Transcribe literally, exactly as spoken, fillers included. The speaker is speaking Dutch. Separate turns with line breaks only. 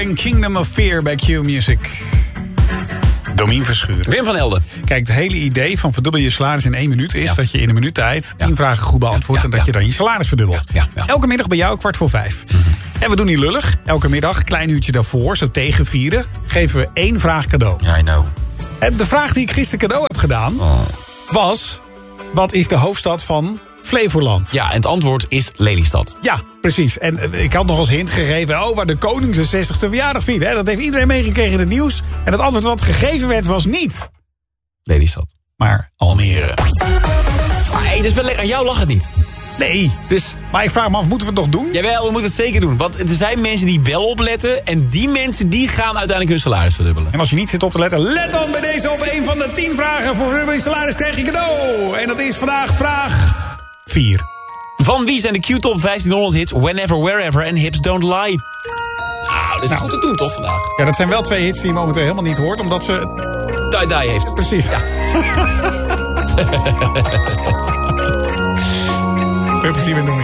Kingdom of Fear bij Q Music. Domien Verschuren.
Wim van Helden.
Kijk, het hele idee van verdubbel je salaris in één minuut is...
Ja.
dat je in een minuut tijd tien
ja.
vragen goed beantwoordt...
Ja,
en dat
ja.
je dan je salaris verdubbelt.
Ja, ja, ja.
Elke middag bij jou kwart voor vijf. Mm-hmm. En we doen niet lullig. Elke middag, klein uurtje daarvoor, zo tegen vieren... geven we één vraag cadeau.
Ja, I know.
En de vraag die ik gisteren cadeau heb gedaan...
Oh.
was, wat is de hoofdstad van Flevoland?
Ja, en het antwoord is Lelystad.
Ja, precies. En uh, ik had nog als hint gegeven... oh, waar de koning zijn zestigste verjaardag viert. Hè? Dat heeft iedereen meegekregen in het nieuws. En het antwoord wat gegeven werd was niet...
Lelystad.
maar Almere.
Maar hey, dus wel lekker. Aan jou lag het niet.
Nee,
Dus,
maar ik vraag me af, moeten we het nog doen?
jawel, we moeten het zeker doen. Want er zijn mensen die wel opletten... en die mensen die gaan uiteindelijk hun salaris verdubbelen.
En als je niet zit op te letten, let dan bij deze op een van de tien vragen voor verdubbel je salaris krijg je cadeau. En dat is vandaag vraag vier.
Van wie zijn de Q-top vijftienhonderd hits Whenever, Wherever en Hips Don't Lie? Nou, dat is
Nou.
goed te doen toch vandaag?
Ja, dat zijn wel twee hits die je momenteel helemaal niet hoort, omdat ze...
Die Die heeft.
Precies. Ja. Veel plezier met doen.